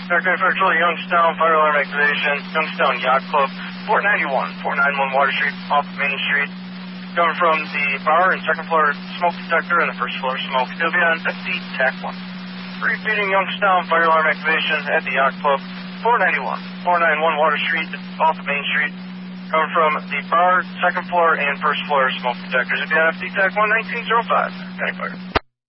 Aircraft Patrol, Youngstown, fire alarm activation, Youngstown Yacht Club, 491 Water Street, off Main Street. Coming from the bar and second floor smoke detector and the first floor smoke. It'll be on FD TAC 1. Repeating Youngstown, fire alarm activation at the Yacht Club, 491 Water Street, off Main Street. Coming from the bar, second floor, and first floor smoke detectors. It'll be on FD TAC 1, 1905. County Fire.